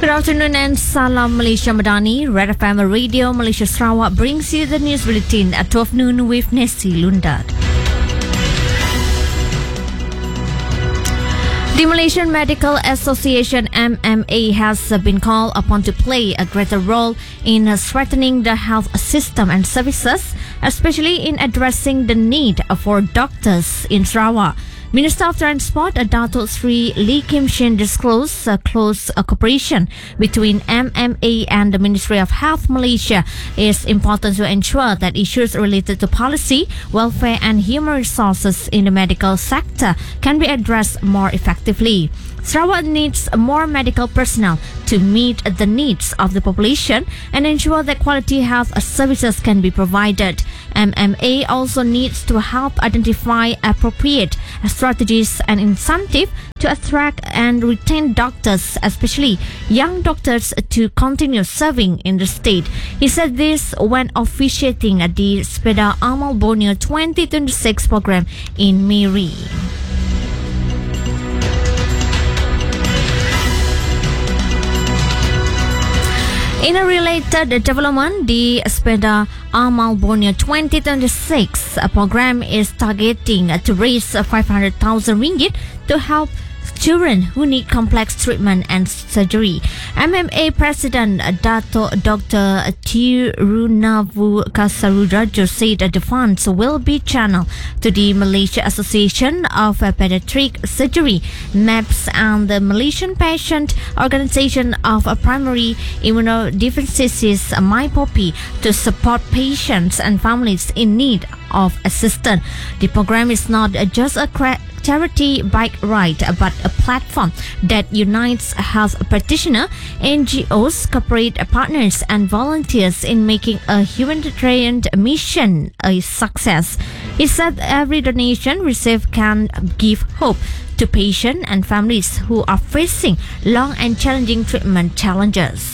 Good afternoon and Salam Malaysia Madani. Red FM Radio Malaysia Sarawak brings you the news bulletin at 12 noon with Nessie Lundad. The Malaysian Medical Association MMA has been called upon to play a greater role in strengthening the health system and services, especially in addressing the need for doctors in Sarawak. Minister of Transport Dato Sri Lee Kim Shin disclosed close cooperation between MMA and the Ministry of Health Malaysia is important to ensure that issues related to policy, welfare and human resources in the medical sector can be addressed more effectively. Sarawak needs more medical personnel to meet the needs of the population and ensure that quality health services can be provided. MMA also needs to help identify appropriate strategies and incentives to attract and retain doctors, especially young doctors, to continue serving in the state. He said this when officiating at the Sepeda Amal Borneo 2026 program in Miri. In a related development, the Sepeda Amal Borneo 2026 program is targeting to raise 500,000 ringgit to help children who need complex treatment and surgery. MMA President Dato Dr. Tirunavu Kasarudrajo said that the funds will be channeled to the Malaysia Association of Pediatric Surgery, MAPS, and the Malaysian Patient Organisation of Primary Immunodeficiencies, MyPOPI, to support patients and families in need of assistance. The program is not just a charity bike ride, but a platform that unites health practitioners, NGOs, corporate partners and volunteers in making a humanitarian mission a success. He said every donation received can give hope to patients and families who are facing long and challenging treatment challenges.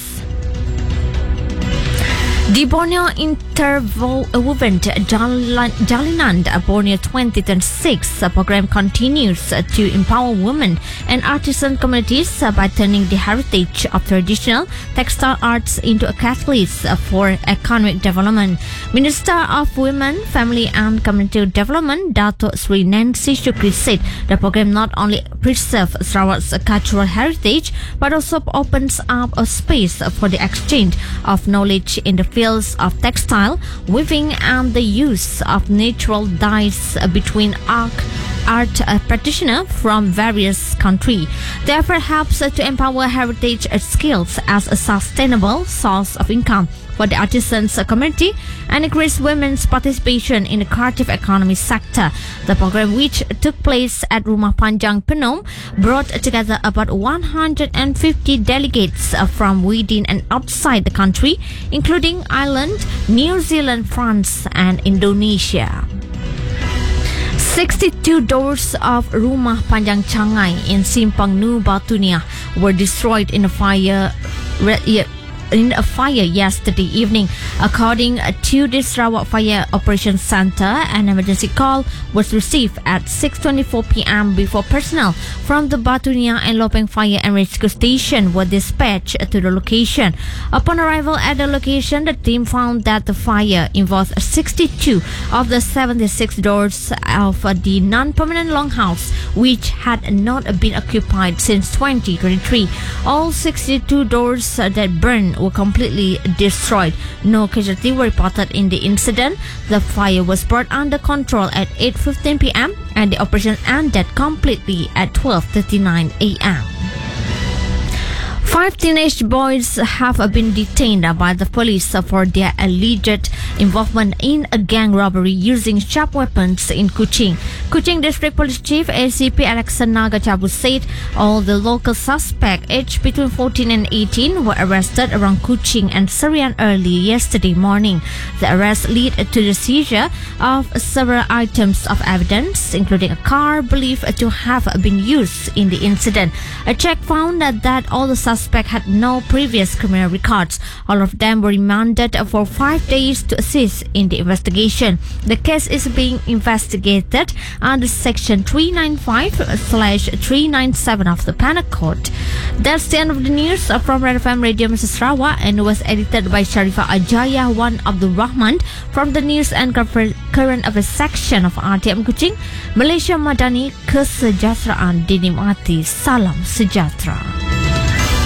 The Borneo Interwoven Jalinan Borneo 2026 program continues to empower women and artisan communities by turning the heritage of traditional textile arts into a catalyst for economic development. Minister of Women, Family and Community Development Dato Sri Nancy Shukri said the program not only preserves Sarawak's cultural heritage but also opens up a space for the exchange of knowledge in the fields of textile, weaving and the use of natural dyes between art practitioners from various countries. The effort helps to empower heritage skills as a sustainable source of income for the artisans community and increase women's participation in the creative economy sector. The program, which took place at Rumah Panjang Penom, brought together about 150 delegates from within and outside the country, including Ireland, New Zealand, France and Indonesia. 62 doors of Rumah Panjang Changai in Simpang Nu Batunia were destroyed in a fire yesterday evening. According to the Sarawak Fire Operations Centre, an emergency call was received at 6:24 p.m. before personnel from the Batunia and Lopeng Fire and Rescue Station were dispatched to the location. Upon arrival at the location, the team found that the fire involved 62 of the 76 doors of the non-permanent longhouse, which had not been occupied since 2023. All 62 doors that burned were completely destroyed. No casualties were reported in the incident. The fire was brought under control at 8:15 p.m. and the operation ended completely at 12:39 a.m. 5 teenage boys have been detained by the police for their alleged involvement in a gang robbery using sharp weapons in Kuching. Kuching District Police Chief ACP Alexander Gachabu said all the local suspects aged between 14 and 18 were arrested around Kuching and Serian early yesterday morning. The arrest led to the seizure of several items of evidence, including a car believed to have been used in the incident. A check found that all the suspects had no previous criminal records. All of them were remanded for 5 days to assist in the investigation. The case is being investigated under Section 395/397 of the Penal Code. That's the end of the news from Red FM Radio Mrs. Sarawak, and was edited by Sharifah Ajaya Wan Abdul Rahman from the News and Current Affairs section of RTM Kuching. Malaysia Madani, kesejahteraan dinikmati. Salam sejahtera.